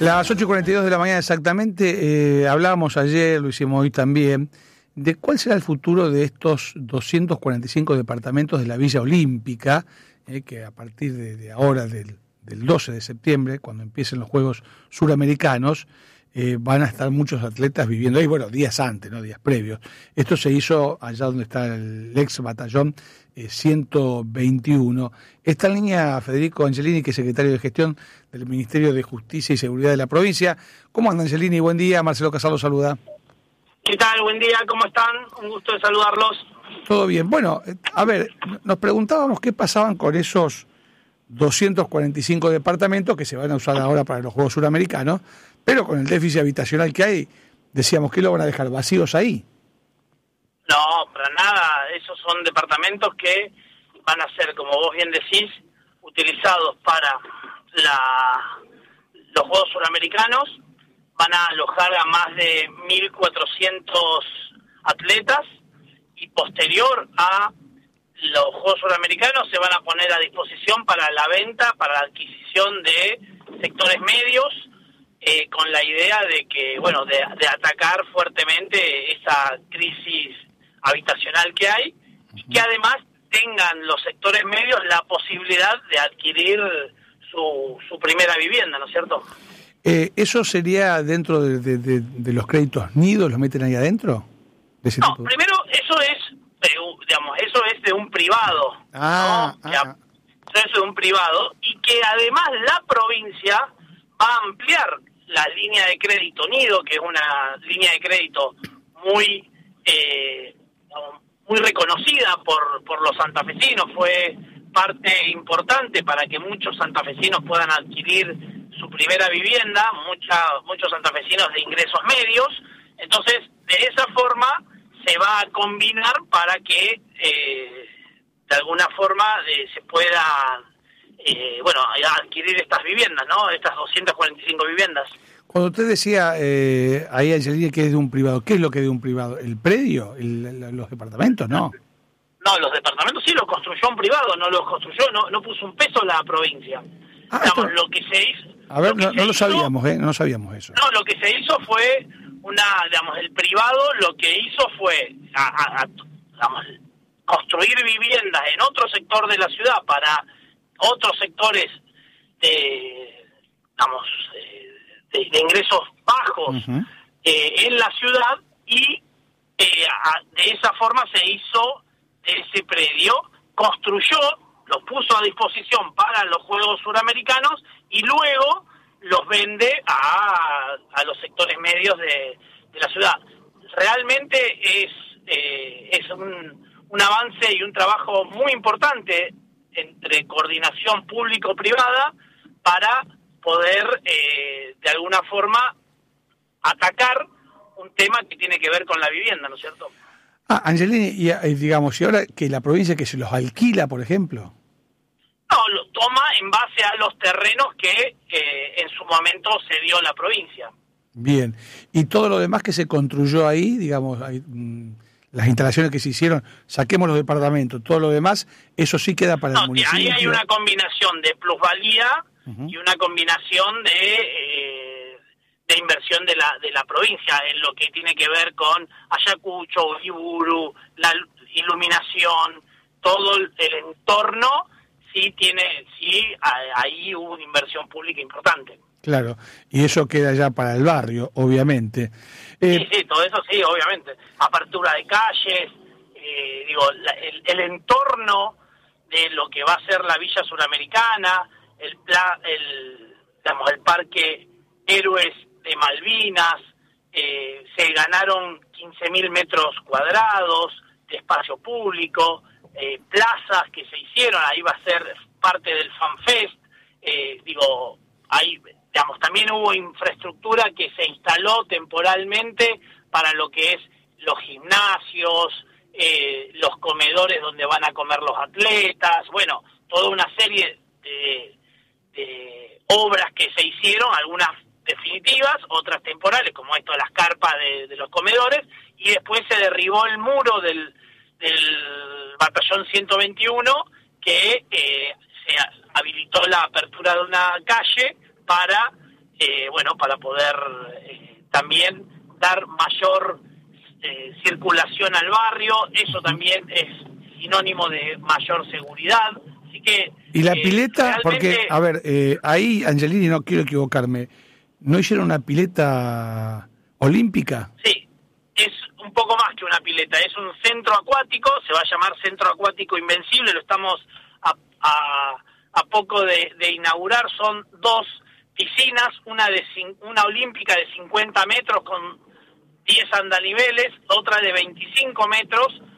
Las 8:42 de la mañana exactamente, hablábamos ayer, lo hicimos hoy también, de cuál será el futuro de estos 245 departamentos de la Villa Olímpica, que a partir de ahora, del 12 de septiembre, cuando empiecen los Juegos Suramericanos, van a estar muchos atletas viviendo ahí, bueno, días antes, no días previos. Esto se hizo allá donde está el ex batallón 121. Está en línea Federico Angelini, que es secretario de Gestión del Ministerio de Justicia y Seguridad de la provincia. ¿Cómo anda, Angelini? Buen día, Marcelo Casalo saluda. ¿Qué tal? Buen día, ¿cómo están? Un gusto de saludarlos. Todo bien. Bueno, a ver, nos preguntábamos qué pasaban con esos 245 departamentos que se van a usar ahora para los Juegos Suramericanos, pero con el déficit habitacional que hay, decíamos que lo van a dejar vacíos ahí. No, para nada. Esos son departamentos que van a ser, como vos bien decís, utilizados para los Juegos Suramericanos. Van a alojar a más de 1.400 atletas y posterior a los Juegos Suramericanos se van a poner a disposición para la venta, para la adquisición de sectores medios, con la idea de que, bueno, de atacar fuertemente esa crisis habitacional que hay y que además tengan los sectores medios la posibilidad de adquirir su primera vivienda, ¿no es cierto? ¿Eso sería dentro de los créditos nidos? ¿Los meten ahí adentro? No, primero eso es de un privado. Eso es de un privado y que además la provincia va a ampliar la línea de crédito nido, que es una línea de crédito muy reconocida por los santafesinos. Fue parte importante para que muchos santafesinos puedan adquirir su primera vivienda, muchos santafesinos de ingresos medios. Entonces, de esa forma se va a combinar para que de alguna forma se pueda adquirir estas viviendas, ¿no? Estas 245 viviendas. Cuando usted decía ahí, Angelini, que es de un privado, ¿qué es lo que es de un privado? ¿El predio? ¿Los departamentos? No. No, los departamentos sí los construyó un privado, no los construyó, no puso un peso la provincia. Lo que se hizo... A ver, no lo sabíamos, no sabíamos eso. No, lo que se hizo fue el privado lo que hizo fue construir viviendas en otro sector de la ciudad para otros sectores de ingresos bajos en la ciudad y de esa forma se hizo ese predio, construyó, los puso a disposición para los Juegos Suramericanos y luego los vende a los sectores medios de la ciudad. Realmente es un avance y un trabajo muy importante entre coordinación público-privada para poder de alguna forma atacar un tema que tiene que ver con la vivienda, ¿no es cierto? Angelini, y ahora que la provincia que se los alquila, por ejemplo. No, lo toma en base a los terrenos que en su momento se dio la provincia. Bien. Y todo lo demás que se construyó ahí, las instalaciones que se hicieron, saquemos los departamentos, todo lo demás, eso sí queda para el municipio. Ahí hay una combinación de plusvalía y una combinación de inversión de la provincia en lo que tiene que ver con Ayacucho, Uriburu, la iluminación, todo el entorno. Ahí hubo una inversión pública importante. Claro, y eso queda ya para el barrio, obviamente. Sí, todo eso sí, obviamente. Apertura de calles, el entorno de lo que va a ser la Villa Suramericana, el Parque Héroes de Malvinas, se ganaron 15.000 metros cuadrados de espacio público, plazas que se hicieron, ahí va a ser parte del FanFest, ahí, también hubo infraestructura que se instaló temporalmente para lo que es los gimnasios, los comedores donde van a comer los atletas, bueno, toda una serie de obras que se hicieron, algunas definitivas, otras temporales, como esto de las carpas de los comedores, y después se derribó el muro del batallón 121 que se habilitó la apertura de una calle para para poder también dar mayor circulación al barrio. Eso también es sinónimo de mayor seguridad. Así que y la pileta, realmente, porque, a ver, ahí, Angelini, no quiero equivocarme, ¿no hicieron una pileta olímpica? Sí, es un poco más que una pileta, es un centro acuático, se va a llamar Centro Acuático Invencible, lo estamos a poco de inaugurar. Son 2 piscinas, una olímpica de 50 metros con 10 andaniveles, otra de 25 metros,